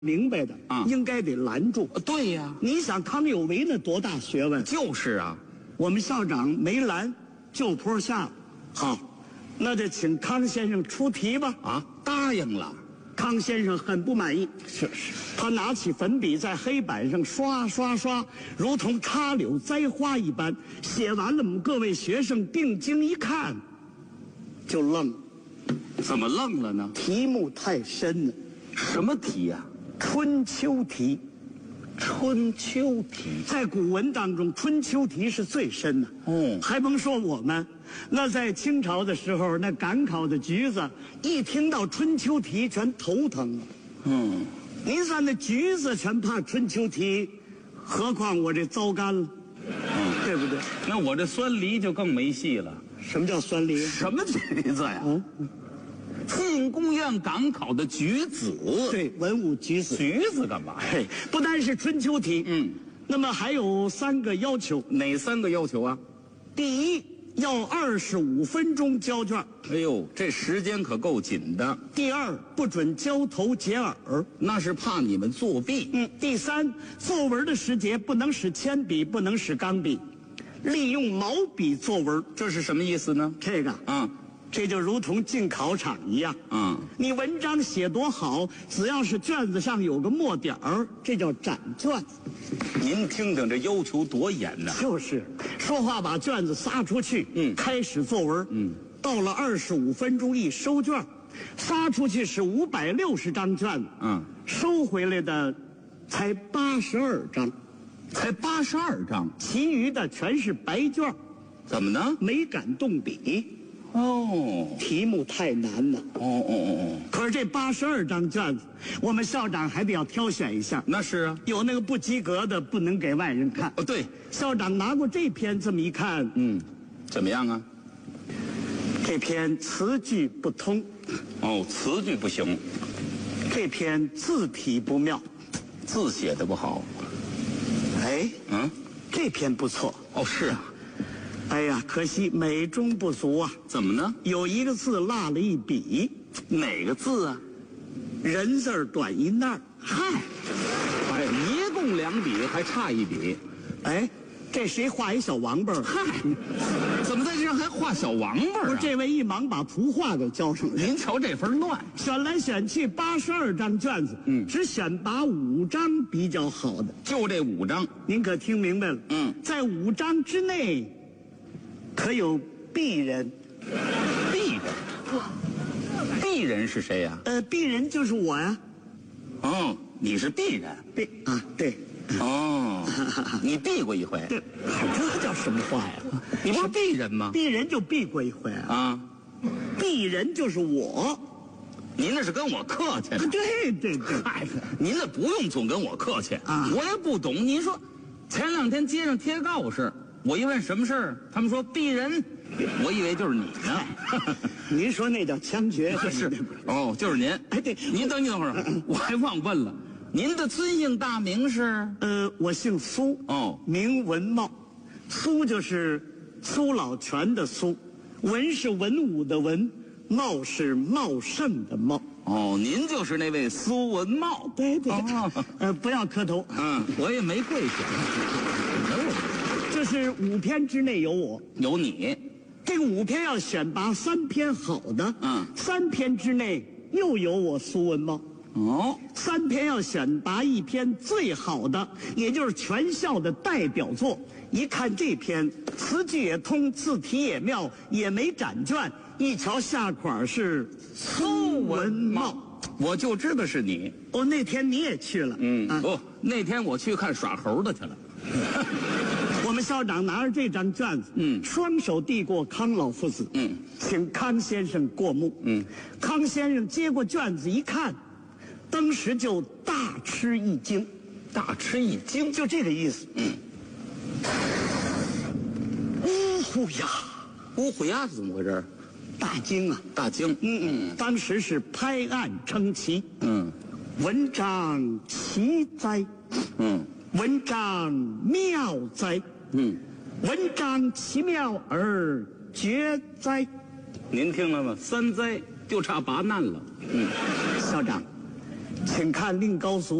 明白的啊， 应该得拦住。 对呀， 你想康有为那多大学问？ 就是啊。 我们校长没拦，就坡下了。好，那就请康先生出题吧。 啊，答应了。 康先生很不满意， 是， 他拿起粉笔在黑板上刷刷刷，如同插柳栽花一般。写完了，我们各位学生定睛一看，就愣了。 怎么愣了呢？ 题目太深了。 什么题呀？ 春秋题。 春秋题在古文当中，春秋题是最深的。还甭说我们，那在清朝的时候，那赶考的橘子一听到春秋题全头疼了。您算那橘子全怕春秋题，何况我这糟干了，对不对？ 那我这酸梨就更没戏了。 什么叫酸梨？ 什么橘子呀？进宫院赶考的举子。 对，文武举子。 橘子干嘛呀？ 嘿，不单是春秋题，那么还有3个要求。 哪3个要求啊？ 第一，要25分钟交卷。 哎呦，这时间可够紧的。 第二，不准交头接耳， 那是怕你们作弊。 第三，作文的时节不能使铅笔，不能使钢笔，利用毛笔作文。 这是什么意思呢？ 这个这就如同进考场一样。你文章写多好，只要是卷子上有个墨点儿，这叫展卷。 您听听这要求多严呐！ 就是说话把卷子撒出去，开始作文。到了25分钟一收卷，撒出去是560张卷子，收回来的才82张， 才82张， 其余的全是白卷。 怎么呢？ 没敢动笔。题目太难了。可是这82张卷子，我们校长还得要挑选一下。 那是啊， 有那个不及格的不能给外人看。 对， 校长拿过这篇这么一看， 怎么样啊？ 这篇词句不通。 词句不行。 这篇字体不妙， 字写的不好。 这篇不错。 是啊。 哎呀，可惜美中不足啊！ 怎么呢？ 有一个字落了一笔。 哪个字啊？ 人字短一捺。 嗨，一共2笔，还差1笔。 这谁画一小王八？ 嗨，怎么在这上还画小王八？ 不是，这位一忙把图画给交上来。 您瞧这份乱， 选来选去82张卷子，只选拔5张比较好的， 就这5张。 您可听明白了？在5张之内，可有鄙人。 鄙人是谁呀？ 鄙人就是我呀。 你是鄙人。 对。 你避过一回。 对，这叫什么话呀？ 你不是鄙人吗？ 鄙人就避过一回啊。鄙人就是我。 您那是跟我客气呢。 对。 嗨，您那不用总跟我客气啊，我也不懂。您说，前2天街上贴告示，我一问什么事儿，他们说鄙人，我以为就是你呢。 您说那叫枪决。 是。就是您。 对， 您等会儿，我还忘问了，您的尊姓大名是？ 我姓苏。名文茂。苏就是苏老泉的苏，文是文武的文，茂是茂盛的茂。 您就是那位苏文茂。 对。不要磕头。 我也没跪下。 这是5篇之内有我， 有你。 这个5篇要选拔3篇好的，3篇之内又有我苏文茂。3篇要选拔1篇最好的，也就是全校的代表作。一看这篇，词句也通，字体也妙，也没展卷。一瞧下款是苏文茂， 我就知道是你。 那天你也去了。 那天我去看耍猴的去了。 我们校长拿着这张卷子，双手递过康老夫子，请康先生过目。康先生接过卷子一看，当时就大吃一惊。 大吃一惊， 就这个意思。呜呼呀！ 乌虎鸭是怎么回事？ 大惊啊！ 大惊。 当时是拍案称奇。文章奇哉！文章妙哉！文章奇妙而绝哉！ 您听了吗？3哉就差拔难了。 校长， 请看令高俗。